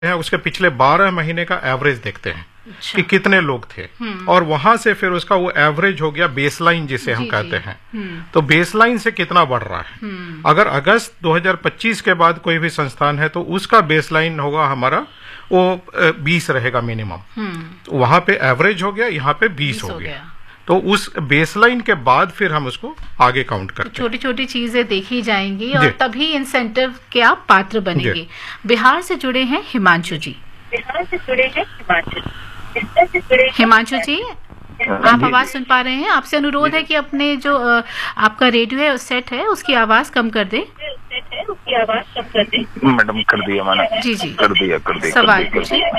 हैं उसके पिछले 12 महीने का एवरेज देखते हैं कि कितने लोग थे, और वहां से फिर उसका वो एवरेज हो गया बेसलाइन जिसे हम कहते हैं। तो बेसलाइन से कितना बढ़ रहा है। अगर अगस्त 2025 के बाद कोई भी संस्थान है तो उसका बेसलाइन होगा हमारा वो 20 रहेगा मिनिमम। तो वहां पे एवरेज हो गया, यहाँ पे 20 हो गया। तो उस बेसलाइन के बाद फिर हम उसको आगे काउंट करते हैं। छोटी छोटी चीजें देखी जाएंगी और तभी इंसेंटिव के आप पात्र बनेंगे। बिहार से जुड़े हैं हिमांशु जी। हिमांशु जी, आप आवाज सुन पा रहे हैं? आपसे अनुरोध है कि अपने जो आपका रेडियो है सेट है उसकी आवाज कम कर दें। मैडम कर दिया मैंने। जी जी, कर दिया सवाल पूछिए।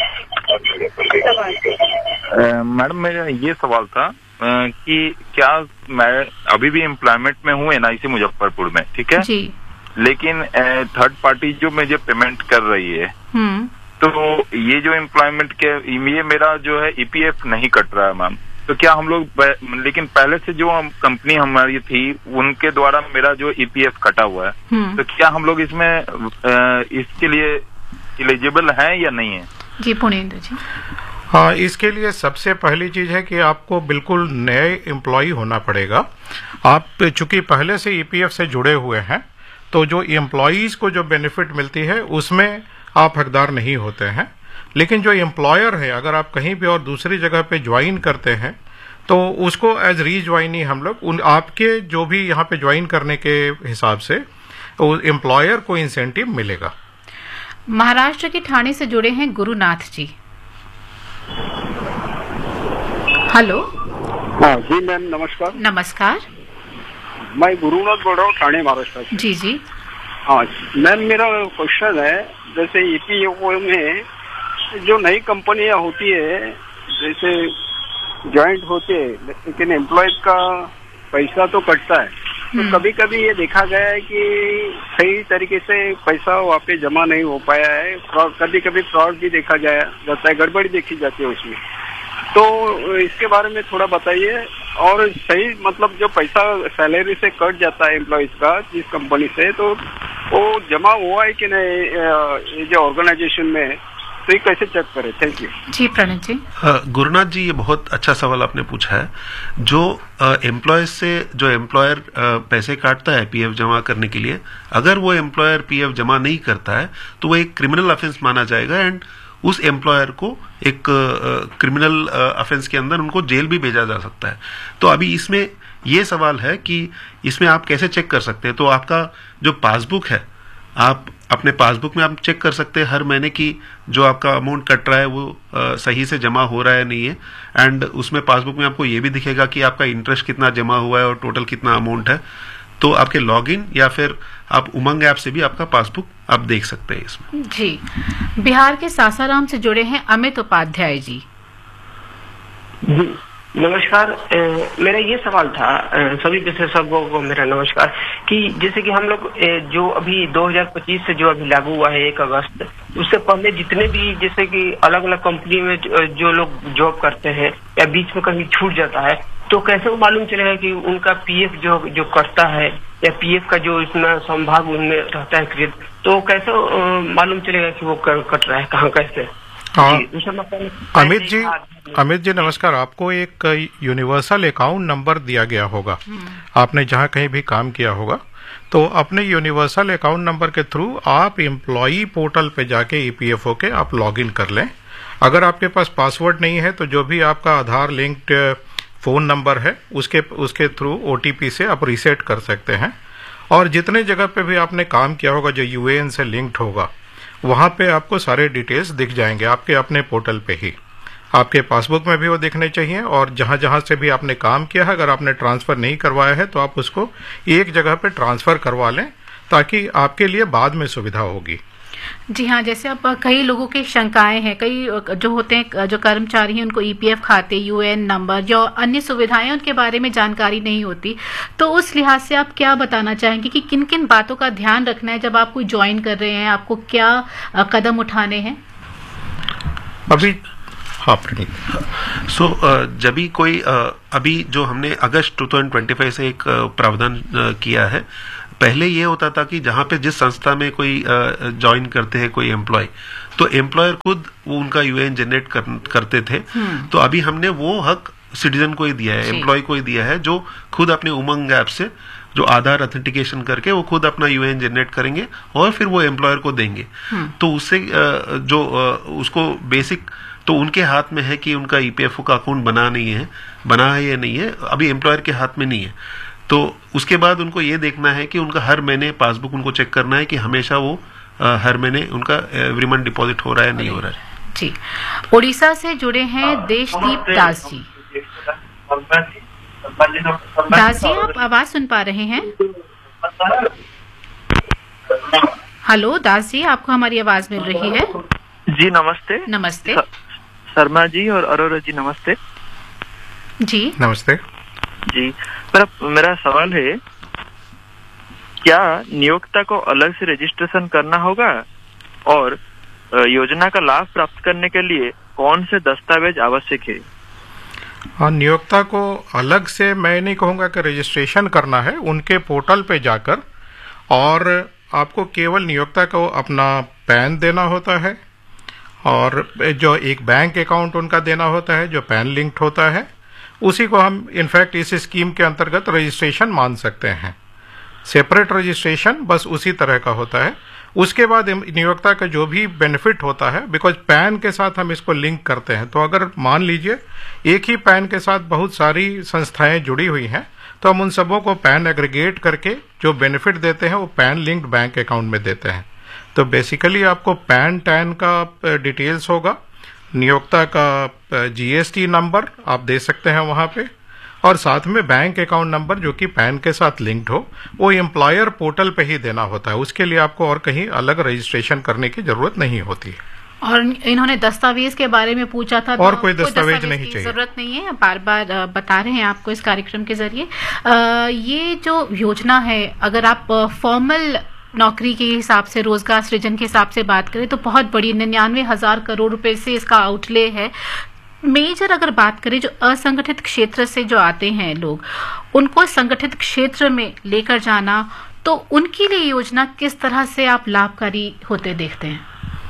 मैडम मेरा ये सवाल था कि क्या मैं अभी भी एम्प्लॉयमेंट में हूँ NIC मुजफ्फरपुर में, ठीक है जी, लेकिन थर्ड पार्टी जो मुझे पेमेंट कर रही है, तो ये जो एम्प्लॉयमेंट के ये मेरा जो है EPF नहीं कट रहा है मैम। तो क्या हम लोग लेकिन पहले से जो कंपनी हमारी थी उनके द्वारा मेरा जो EPF कटा हुआ है, तो क्या हम लोग इसमें इसके लिए एलिजिबल हैं या नहीं है? जी पुणेंद्र जी। हाँ, इसके लिए सबसे पहली चीज है कि आपको बिल्कुल नए एम्प्लॉय होना पड़ेगा। आप चूंकि पहले से EPF से जुड़े हुए हैं तो जो एम्प्लॉयज को जो बेनिफिट मिलती है उसमें आप हकदार नहीं होते हैं। लेकिन जो एम्प्लॉयर है, अगर आप कहीं भी और दूसरी जगह पे ज्वाइन करते हैं तो उसको एज रीज्वाइनी हम लोग आपके जो भी यहाँ पे ज्वाइन करने के हिसाब से एम्प्लॉयर को इंसेंटिव मिलेगा। महाराष्ट्र के ठाणे से जुड़े हैं गुरुनाथ जी। हेलो। हाँ जी मैम, नमस्कार। नमस्कार, मैं गुरुनाथ बोल रहा हूँ ठाणे महाराष्ट्र से। जी जी। हाँ मैम, मेरा क्वेश्चन है जैसे EPF में जो नई कंपनियां होती है जैसे ज्वाइंट होते हैं, लेकिन एम्प्लॉयज का पैसा तो कटता है, तो कभी कभी ये देखा गया है कि सही तरीके से पैसा वहाँ पे जमा नहीं हो पाया है। कभी कभी फ्रॉड भी देखा जाता है, गड़बड़ी देखी जाती है उसमें। तो इसके बारे में थोड़ा बताइए। और सही मतलब जो पैसा सैलरी से कट जाता है एम्प्लॉयज का जिस कंपनी से, तो वो जमा हुआ है कि नहीं ये जो ऑर्गेनाइजेशन में, तो ये कैसे चेक करें? थैंक यू जी। प्रणत जी। गुरुनाथ जी, ये बहुत अच्छा सवाल आपने पूछा है। जो एम्प्लॉय से जो एम्प्लॉयर पैसे काटता है PF जमा करने के लिए, अगर वो एम्प्लॉयर PF जमा नहीं करता है तो वो एक क्रिमिनल ऑफेंस माना जाएगा एंड उस एम्प्लॉयर को एक क्रिमिनल ऑफेंस के अंदर उनको जेल भी भेजा जा सकता है। तो अभी इसमें ये सवाल है कि इसमें आप कैसे चेक कर सकते हैं। तो आपका जो पासबुक है, आप अपने पासबुक में आप चेक कर सकते हैं हर महीने की जो आपका अमाउंट कट रहा है वो सही से जमा हो रहा है नहीं है। एंड उसमें पासबुक में आपको ये भी दिखेगा कि आपका इंटरेस्ट कितना जमा हुआ है और टोटल कितना अमाउंट है। तो आपके लॉगिन या फिर आप उमंग ऐप से भी आपका पासबुक आप देख सकते हैं इसमें। जी। बिहार के सासाराम से जुड़े हैं अमित उपाध्याय जी। जी नमस्कार। मेरा ये सवाल था, सभी विशेषज्ञों को मेरा नमस्कार, कि जैसे कि हम लोग जो अभी 2025 से जो अभी लागू हुआ है 1 अगस्त, उससे पहले जितने भी जैसे कि अलग अलग कंपनी में जो लोग जॉब करते हैं या बीच में कहीं छूट जाता है, तो कैसे वो मालूम चलेगा कि उनका PF जो कटता है या PF का जो इतना संभाग उनमें रहता है क्रेडिट, तो कैसे मालूम चलेगा कि वो कट रहा है कहाँ कैसे? हाँ, अमित जी नमस्कार। आपको एक यूनिवर्सल अकाउंट नंबर दिया गया होगा, आपने जहाँ कहीं भी काम किया होगा, तो अपने यूनिवर्सल अकाउंट नंबर के थ्रू आप एम्प्लॉई पोर्टल पे जाके EPFO के आप लॉगिन कर लें। अगर आपके पास पासवर्ड नहीं है तो जो भी आपका आधार लिंक्ड फोन नंबर है उसके थ्रू OTP से आप रीसेट कर सकते हैं। और जितने जगह पे भी आपने काम किया होगा जो UAN से लिंक्ड होगा, वहाँ पे आपको सारे डिटेल्स दिख जाएंगे आपके अपने पोर्टल पे ही। आपके पासबुक में भी वो दिखने चाहिए, और जहाँ जहाँ से भी आपने काम किया है, अगर आपने ट्रांसफ़र नहीं करवाया है तो आप उसको एक जगह पे ट्रांसफ़र करवा लें ताकि आपके लिए बाद में सुविधा होगी। जी हाँ, जैसे अब कई लोगों की शंकाएं हैं, कई जो होते हैं जो कर्मचारी हैं उनको EPF खाते, UN नंबर, जो अन्य सुविधाएं उनके बारे में जानकारी नहीं होती, तो उस लिहाज से आप क्या बताना चाहेंगे कि किन किन बातों का ध्यान रखना है जब आप कोई ज्वाइन कर रहे हैं, आपको क्या कदम उठाने हैं? अभी हाँ जब भी कोई अभी जो हमने अगस्त 2025 से एक प्रावधान किया है, पहले ये होता था कि जहाँ पे जिस संस्था में कोई ज्वाइन करते हैं कोई एम्प्लॉय, तो एम्प्लॉयर खुद वो उनका यूएएन जनरेट करते थे। तो अभी हमने वो हक सिटीजन को ही दिया है, एम्प्लॉय को ही दिया है, जो खुद अपने उमंग ऐप से जो आधार ऑथेंटिकेशन करके वो खुद अपना यूएएन जनरेट करेंगे और फिर वो एम्प्लॉयर को देंगे। तो उससे जो उसको बेसिक तो उनके हाथ में है कि उनका ईपीएफओ का अकाउंट बना है या नहीं है, अभी एम्प्लॉयर के हाथ में नहीं है। तो उसके बाद उनको ये देखना है कि उनका हर महीने पासबुक उनको चेक करना है कि हमेशा वो हर महीने उनका एवरी मंथ डिपॉजिट हो रहा है नहीं हो रहा है। जी, उड़ीसा से जुड़े हैं देशदीप दास जी। दास जी, आप आवाज सुन पा रहे हैं? हेलो दास जी, आपको हमारी आवाज मिल रही है? जी नमस्ते। नमस्ते शर्मा जी और अरोरा जी, नमस्ते जी। नमस्ते जी। मेरा सवाल है, क्या नियोक्ता को अलग से रजिस्ट्रेशन करना होगा और योजना का लाभ प्राप्त करने के लिए कौन से दस्तावेज आवश्यक है? हाँ, नियोक्ता को अलग से मैं नहीं कहूँगा कि रजिस्ट्रेशन करना है, उनके पोर्टल पे जाकर, और आपको केवल नियोक्ता को अपना पैन देना होता है और जो एक बैंक अकाउंट उनका देना होता है जो पैन लिंक्ड होता है, उसी को हम इनफैक्ट इस स्कीम के अंतर्गत रजिस्ट्रेशन मान सकते हैं। सेपरेट रजिस्ट्रेशन बस उसी तरह का होता है। उसके बाद नियोक्ता का जो भी बेनिफिट होता है, बिकॉज पैन के साथ हम इसको लिंक करते हैं, तो अगर मान लीजिए एक ही पैन के साथ बहुत सारी संस्थाएं जुड़ी हुई हैं, तो हम उन सबों को पैन एग्रीगेट करके जो बेनिफिट देते हैं वो पैन लिंक्ड बैंक अकाउंट में देते हैं। तो बेसिकली आपको पैन टैन का डिटेल्स होगा, नियोक्ता का जीएसटी नंबर आप दे सकते हैं वहां पे, और साथ में बैंक अकाउंट नंबर जो कि पैन के साथ लिंक्ड हो, वो एम्प्लॉयर पोर्टल पे ही देना होता है। उसके लिए आपको और कहीं अलग रजिस्ट्रेशन करने की जरूरत नहीं होती है। और इन्होंने दस्तावेज के बारे में पूछा था, और तो कोई दस्तावेज नहीं चाहिए, जरूरत नहीं है। बार बार बता रहे हैं आपको इस कार्यक्रम के जरिए। ये जो योजना है, अगर आप फॉर्मल नौकरी के हिसाब से, रोजगार सृजन के हिसाब से बात करें तो बहुत बड़ी 99,000 करोड़ रुपए से इसका आउटले है। मेजर अगर बात करें, जो असंगठित क्षेत्र से जो आते हैं लोग, उनको संगठित क्षेत्र में लेकर जाना, तो उनके लिए योजना किस तरह से आप लाभकारी होते देखते हैं?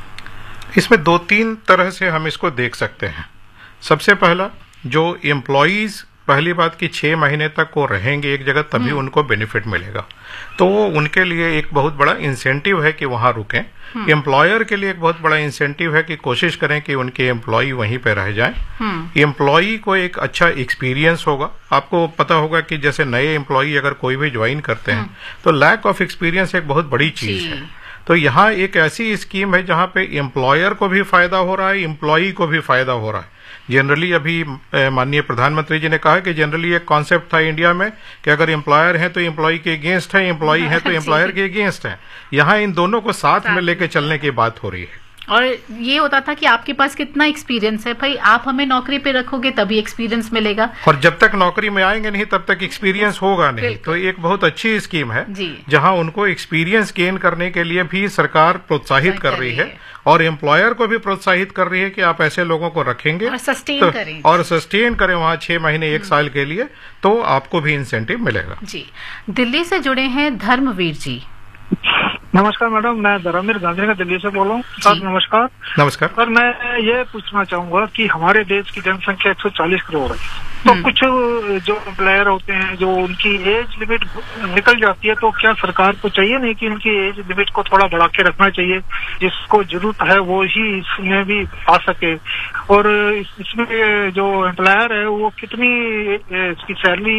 इसमें 2-3 तरह से हम इसको देख सकते हैं। सबसे पहला, जो एम्प्लॉयज पहली बात कि 6 महीने तक वो रहेंगे एक जगह, तभी उनको बेनिफिट मिलेगा, तो वो उनके लिए एक बहुत बड़ा इंसेंटिव है कि वहां रुकें। एम्प्लॉयर के लिए एक बहुत बड़ा इंसेंटिव है कि कोशिश करें कि उनके एम्प्लॉय वहीं पे रह जाएं। एम्प्लॉय को एक अच्छा एक्सपीरियंस होगा। आपको पता होगा कि जैसे नए एम्प्लॉय अगर कोई भी ज्वाइन करते हैं तो लैक ऑफ एक्सपीरियंस एक बहुत बड़ी चीज है। तो यहाँ एक ऐसी स्कीम है जहाँ पे एम्प्लॉयर को भी फायदा हो रहा है, एम्प्लॉय को भी फायदा हो रहा है। जनरली अभी माननीय प्रधानमंत्री जी ने कहा कि जनरली एक कॉन्सेप्ट था इंडिया में कि अगर एम्प्लॉयर है तो एम्प्लॉय के अगेंस्ट है, एम्प्लॉय है तो एम्प्लॉयर के अगेंस्ट है। यहाँ इन दोनों को साथ में लेके चलने की बात हो रही है। और ये होता था कि आपके पास कितना एक्सपीरियंस है भाई, आप हमें नौकरी पे रखोगे तभी एक्सपीरियंस मिलेगा, और जब तक नौकरी में आएंगे नहीं तब तक एक्सपीरियंस होगा नहीं। तो एक बहुत अच्छी स्कीम है जहां उनको एक्सपीरियंस गेन करने के लिए भी सरकार प्रोत्साहित कर रही है और एम्प्लॉयर को भी प्रोत्साहित कर रही है कि आप ऐसे लोगों को रखेंगे और सस्टेन करें, और सस्टेन करें वहां 6 महीने 1 साल के लिए, तो आपको भी इंसेंटिव मिलेगा। जी, दिल्ली से जुड़े हैं धर्मवीर जी। नमस्कार मैडम, मैं धर्मवीर गांधी का दिल्ली से बोल रहा हूँ। सर नमस्कार। नमस्कार सर, मैं ये पूछना चाहूंगा कि हमारे देश की जनसंख्या 140 करोड़ है, तो कुछ जो एम्प्लॉयर होते हैं जो उनकी एज लिमिट निकल जाती है, तो क्या सरकार को चाहिए नहीं कि उनकी एज लिमिट को थोड़ा बढ़ा के रखना चाहिए, जिसको जरूरत है वो ही इसमें भी आ सके? और इसमें जो एम्प्लॉयर है वो कितनी इसकी सैलरी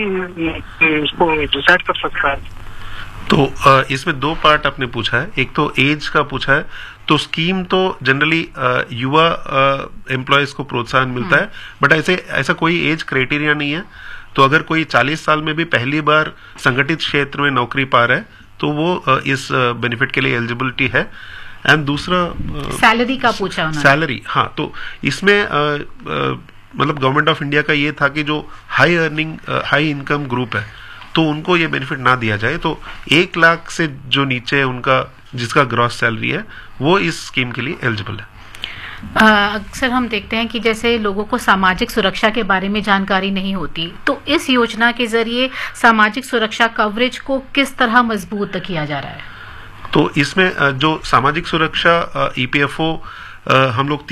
इसको डिसाइड कर सकता है? तो इसमें 2 पार्ट आपने पूछा है। एक तो एज का पूछा है, तो स्कीम तो जनरली युवा एम्प्लॉयज को प्रोत्साहन मिलता है, बट ऐसा कोई एज क्राइटेरिया नहीं है। तो अगर कोई 40 साल में भी पहली बार संगठित क्षेत्र में नौकरी पा रहा है तो वो इस बेनिफिट के लिए एलिजिबिलिटी है। एंड दूसरा सैलरी का पूछा उन्होंने। सैलरी, हाँ, तो इसमें मतलब गवर्नमेंट ऑफ इंडिया का ये था कि जो high earning high income group है तो उनको ये बेनिफिट ना दिया जाए। तो 1 लाख से जो नीचे उनका जिसका ग्रॉस सैलरी है वो इस स्कीम के लिए एलिजिबल है। अक्सर हम देखते हैं कि जैसे लोगों को सामाजिक सुरक्षा के बारे में जानकारी नहीं होती, तो इस योजना के जरिए सामाजिक सुरक्षा कवरेज को किस तरह मजबूत किया जा रहा है? तो इसमें जो सामाजिक सुरक्षा ईपीएफओ हम लोग